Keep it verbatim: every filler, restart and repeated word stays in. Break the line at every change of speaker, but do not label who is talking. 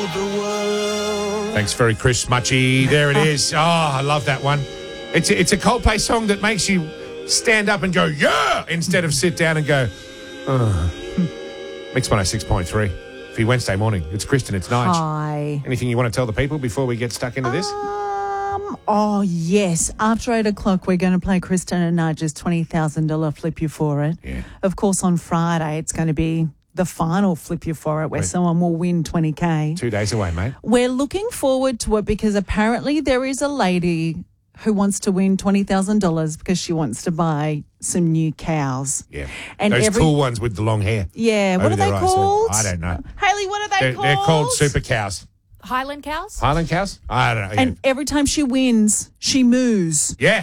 the world.
Thanks very Chris Muchy. There it is. Oh, I love that one. It's a, it's a Coldplay song that makes you stand up and go, yeah, instead of sit down and go, oh. Mix one oh six point three for your Wednesday morning. It's Kristen, it's Nige.
Hi.
Anything you want to tell the people before we get stuck into this?
Um, oh, yes. After eight o'clock, we're going to play Kristen and Nige's twenty thousand dollars Flip You For It.
Yeah.
Of course, on Friday, it's going to be the final Flip You For It where
Right.
someone will win twenty K.
Two days away, mate.
We're looking forward to it because apparently there is a lady who wants to win twenty thousand dollars because she wants to buy some new cows.
Yeah.
And
Those
every-
cool ones with the long hair.
Yeah, what
over
are they
their eyes.
called?
I don't know.
Hayley, what are they
They're,
called?
they're called super cows.
Highland cows?
Highland cows? I don't know. Yeah.
And every time she wins, she moos.
yeah.